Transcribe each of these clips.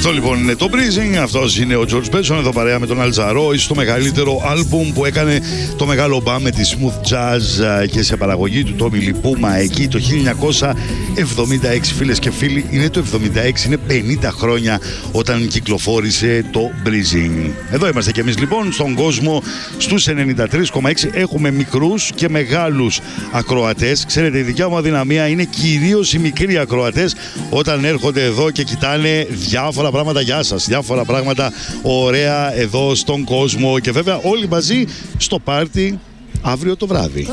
Αυτό λοιπόν είναι το Breezing, αυτός είναι ο George Benson, εδώ παρέα με τον Αλτζαρό, ίσως το μεγαλύτερο άλμπουμ που έκανε το μεγάλο μπαμ με τη smooth jazz και σε παραγωγή του Τόμι Λιπούμα εκεί το 1976, φίλες και φίλοι, είναι το 76, είναι 50 χρόνια όταν κυκλοφόρησε το Breezing. Εδώ είμαστε κι εμείς λοιπόν στον κόσμο στους 93,6, έχουμε μικρούς και μεγάλους ακροατές. Ξέρετε, η δικιά μου αδυναμία είναι κυρίως οι μικροί ακροατές όταν έρχονται εδώ και κοιτάνε διάφορα πράγματα για σας, διάφορα πράγματα ωραία εδώ στον κόσμο και βέβαια όλοι μαζί στο πάρτι αύριο το βράδυ.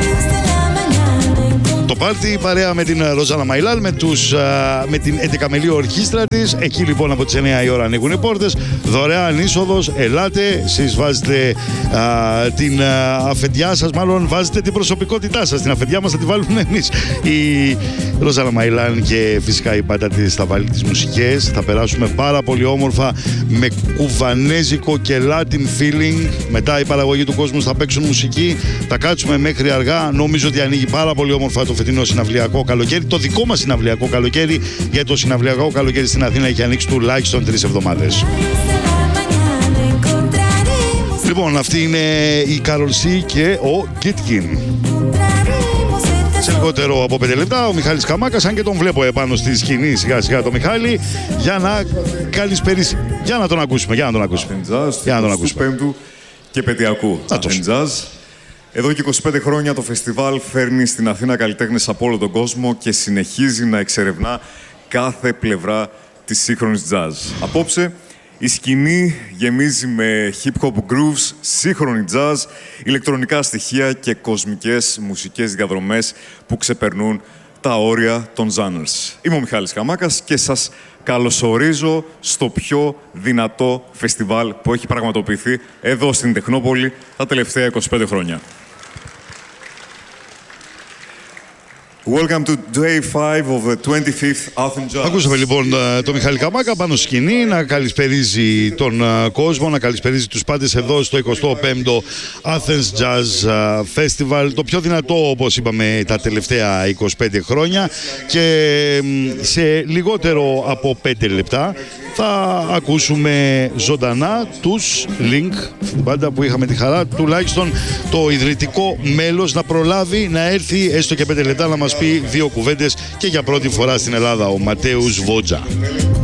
Το πάρτι παρέα με την Ροζάνα Μαϊλάλ, με την 11μελή ορχήστρα της. Εκεί λοιπόν από τις 9 η ώρα ανοίγουν οι πόρτες. Δωρεάν είσοδος, ελάτε. Εσείς βάζετε την αφεντιά σας, μάλλον βάζετε την προσωπικότητά σας. Την αφεντιά μας θα τη βάλουμε εμείς. Η Ροζάνα Μαϊλάλ και φυσικά η πάντα της θα βάλει τις μουσικές. Θα περάσουμε πάρα πολύ όμορφα με κουβανέζικο και Latin feeling. Μετά η παραγωγή του κόσμου θα παίξουν μουσική. Θα κάτσουμε μέχρι αργά. Νομίζω ότι ανοίγει πάρα πολύ όμορφα το φετινό συναυλιακό καλοκαίρι, το δικό μας συναυλιακό καλοκαίρι, γιατί το συναυλιακό καλοκαίρι στην Αθήνα έχει ανοίξει τουλάχιστον 3 εβδομάδες. Λοιπόν, αυτή είναι η Carol C και ο Gitkin. Σε λιγότερο από 5 λεπτά ο Μιχάλης Καμάκας, αν και τον βλέπω επάνω στη σκηνή σιγά σιγά το Μιχάλη, για να καλησπερίσει. Για να τον ακούσουμε, για να τον ακούσουμε. Για να τον ακούσουμε. Πέμπτου και πετειακού Jazz. Εδώ και 25 χρόνια το φεστιβάλ φέρνει στην Αθήνα καλλιτέχνες από όλο τον κόσμο και συνεχίζει να εξερευνά κάθε πλευρά της σύγχρονης jazz. Απόψε, η σκηνή γεμίζει με hip-hop grooves, σύγχρονη jazz, ηλεκτρονικά στοιχεία και κοσμικές μουσικές διαδρομές που ξεπερνούν τα όρια των genres. Είμαι ο Μιχάλης Καμάκας και σας καλωσορίζω στο πιο δυνατό φεστιβάλ που έχει πραγματοποιηθεί εδώ στην Τεχνόπολη τα τελευταία 25 χρόνια. Welcome to day 5 of the 25th Athens Jazz. Ακούσαμε λοιπόν τον Μιχάλη Καμάκα πάνω σκηνή να καλησπερίζει τον κόσμο, να καλησπερίζει τους πάντες εδώ στο 25ο Athens Jazz Festival, το πιο δυνατό όπως είπαμε τα τελευταία 25 χρόνια, και σε λιγότερο από 5 λεπτά θα ακούσουμε ζωντανά τους Link, την πάντα που είχαμε τη χαρά τουλάχιστον το ιδρυτικό μέλος να προλάβει να έρθει έστω και 5 λεπτά να μας πει 2 κουβέντες και για πρώτη φορά στην Ελλάδα, ο Ματέους Βότζα.